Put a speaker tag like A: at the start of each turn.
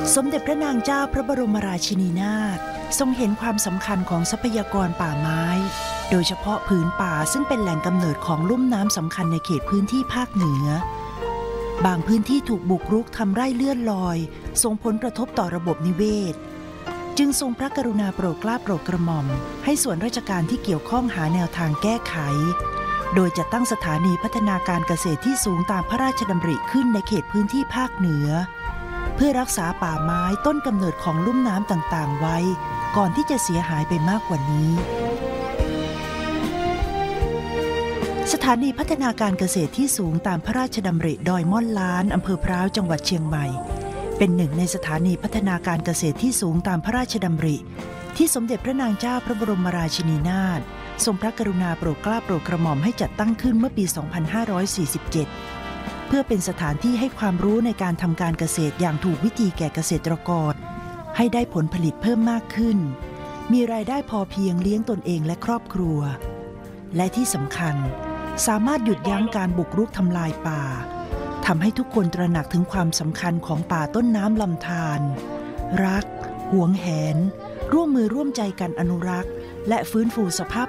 A: สมเด็จพระนางเจ้าพระบรมราชินีนาถทรงเห็นความสำคัญของทรัพยากรป่าไม้โดยเฉพาะผืนป่าซึ่งเป็นแหล่งกำเนิดของลุ่มน้ำสำคัญในเขตพื้นที่ภาคเหนือบางพื้นที่ถูกบุกรุกทำไร่เลื่อนลอยส่งผลกระทบต่อระบบนิเวศจึงทรงพระกรุณาโปรดเกล้าโปรดกระหม่อมให้ส่วนราชการที่เกี่ยวข้องหาแนวทางแก้ไขโดยจะตั้งสถานีพัฒนาการเกษตรที่สูงตามพระราชดำริขึ้นในเขตพื้นที่ภาคเหนือเพื่อรักษาป่าไม้ต้นกำเนิดของลุ่มน้ำต่างๆไว้ก่อนที่จะเสียหายไปมากกว่านี้สถานีพัฒนาการเกษตรที่สูงตามพระราชดำริดอยม่อนล้านอำเภอพร้าวจังหวัดเชียงใหม่เป็นหนึ่งในสถานีพัฒนาการเกษตรที่สูงตามพระราชดำริที่สมเด็จพระนางเจ้าพระบรมราชินีนาถทรงพระกรุณาโปรดเกล้าโปรดกระหม่อมให้จัดตั้งขึ้นเมื่อปี 2547 เพื่อเป็นสถานที่ให้ความรู้ในการทำการเกษตรอย่างถูกวิธีแก่เกษตรกรให้ได้ผลผลิตเพิ่มมากขึ้นมีรายได้พอเพียงเลี้ยงตนเองและครอบครัวและที่สำคัญสามารถหยุดยั้งการบุกรุกทำลายป่าทำให้ทุกคนตระหนักถึงความสำคัญของป่าต้นน้ำลำธารรักหวงแหนร่วมมือร่วมใจกันอนุรักษ์และฟื้นฟูสภาพ